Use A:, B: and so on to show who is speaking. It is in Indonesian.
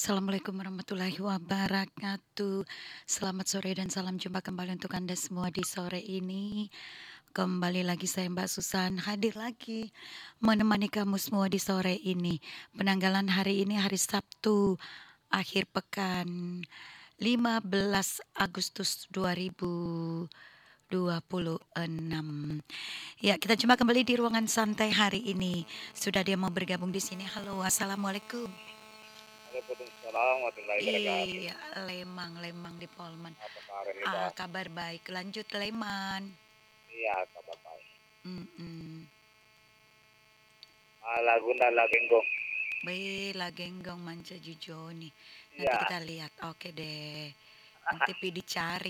A: Assalamualaikum warahmatullahi wabarakatuh. Selamat sore dan salam jumpa kembali untuk Anda semua di sore ini. Kembali lagi saya Mbak Susan hadir lagi menemani kamu semua di sore ini. Penanggalan hari ini hari Sabtu akhir pekan 15 Agustus 2026. Ya, kita jumpa kembali di ruangan santai hari ini. Sudah dia mau bergabung di sini. Halo, assalamualaikum.
B: Waalaikumsalam warahmatullahi wabarakatuh.
A: Iya, Lemang di Polman.
B: Apa kabar nih, Kak?
A: Kabar baik. Lanjut Leman.
B: Iya, kabar baik.
A: Mm-mm.
B: Laguna Lagenggong.
A: Lagenggong manca jujoni. Nanti
B: Iya,
A: kita lihat. Oke deh. Nanti pi dicari